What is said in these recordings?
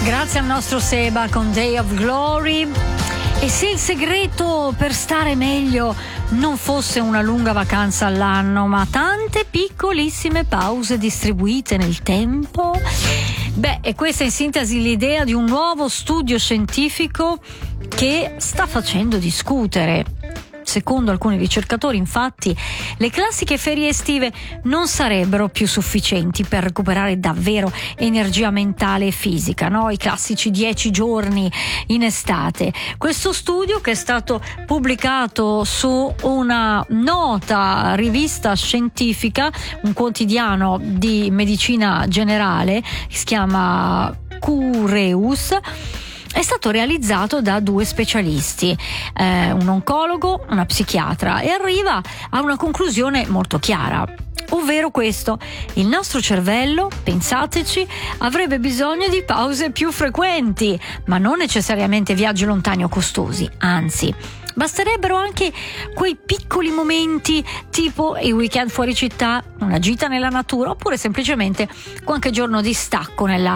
Grazie al nostro Seba con Day of Glory. E se il segreto per stare meglio non fosse una lunga vacanza all'anno, ma tante piccolissime pause distribuite nel tempo? Beh, è questa in sintesi l'idea di un nuovo studio scientifico che sta facendo discutere. Secondo alcuni ricercatori, infatti, le classiche ferie estive non sarebbero più sufficienti per recuperare davvero energia mentale e fisica, no? I classici 10 giorni in estate. Questo studio, che è stato pubblicato su una nota rivista scientifica, un quotidiano di medicina generale, si chiama Cureus, è stato realizzato da 2 specialisti, un oncologo, una psichiatra, e arriva a una conclusione molto chiara, ovvero questo: il nostro cervello, pensateci, avrebbe bisogno di pause più frequenti, ma non necessariamente viaggi lontani o costosi, anzi basterebbero anche quei piccoli momenti tipo i weekend fuori città, una gita nella natura, oppure semplicemente qualche giorno di stacco dalla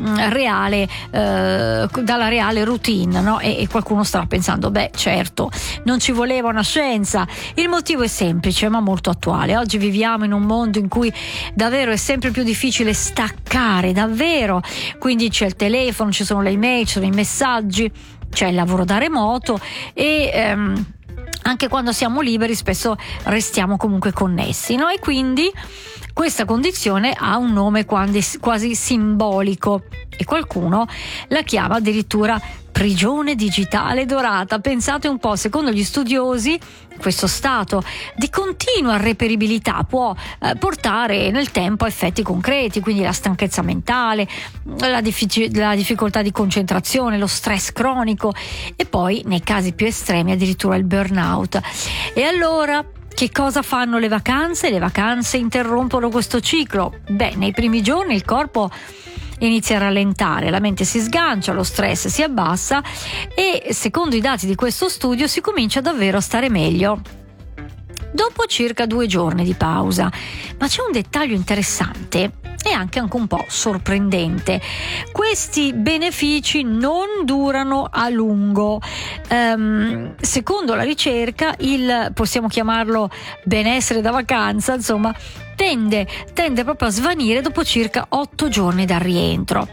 reale routine, no? E qualcuno starà pensando: beh, certo, non ci voleva una scienza. Il motivo è semplice ma molto attuale. Oggi viviamo in un mondo in cui davvero è sempre più difficile staccare, davvero. Quindi c'è il telefono, ci sono le email, ci sono i messaggi, c'è il lavoro da remoto e anche quando siamo liberi spesso restiamo comunque connessi, no? E quindi questa condizione ha un nome quasi simbolico e qualcuno la chiama addirittura prigione digitale dorata. Pensate un po', secondo gli studiosi questo stato di continua reperibilità può portare nel tempo a effetti concreti, quindi la stanchezza mentale, la difficoltà di concentrazione, lo stress cronico e poi nei casi più estremi addirittura il burnout. E allora che cosa fanno le vacanze? Le vacanze interrompono questo ciclo. Beh, nei primi giorni il corpo inizia a rallentare, la mente si sgancia, lo stress si abbassa e, secondo i dati di questo studio, si comincia davvero a stare meglio dopo circa 2 giorni di pausa. Ma c'è un dettaglio interessante e anche un po' sorprendente: questi benefici non durano a lungo. Secondo la ricerca, possiamo chiamarlo benessere da vacanza, insomma, tende proprio a svanire dopo circa 8 giorni dal rientro.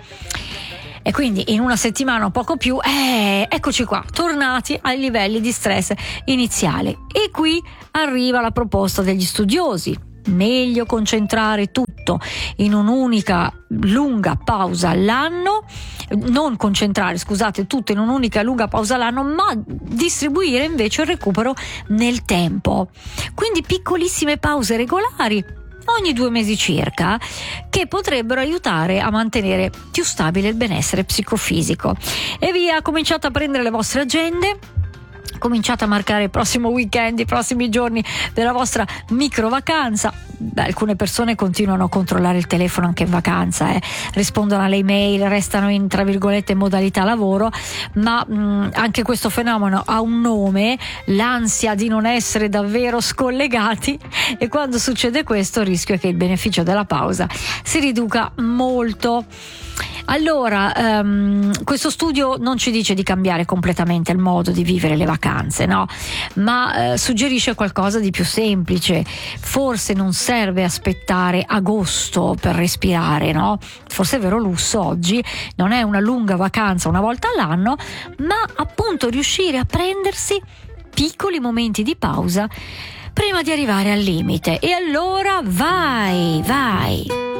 E quindi in una settimana o poco più, eccoci qua, tornati ai livelli di stress iniziali. E qui arriva la proposta degli studiosi: meglio concentrare tutto in un'unica lunga pausa all'anno, non concentrare, scusate, tutto in un'unica lunga pausa all'anno, ma distribuire invece il recupero nel tempo. Quindi piccolissime pause regolari ogni 2 mesi circa, che potrebbero aiutare a mantenere più stabile il benessere psicofisico. E via, cominciate a prendere le vostre agende, cominciate a marcare il prossimo weekend, i prossimi giorni della vostra micro vacanza. Beh, alcune persone continuano a controllare il telefono anche in vacanza, rispondono alle email, restano in, tra virgolette, modalità lavoro, ma anche questo fenomeno ha un nome: l'ansia di non essere davvero scollegati, e quando succede questo il rischio è che il beneficio della pausa si riduca molto. Allora, questo studio non ci dice di cambiare completamente il modo di vivere le vacanze, no? Ma suggerisce qualcosa di più semplice. Forse non serve aspettare agosto per respirare, no? Forse il vero lusso oggi non è una lunga vacanza una volta all'anno, ma appunto riuscire a prendersi piccoli momenti di pausa prima di arrivare al limite. E allora vai!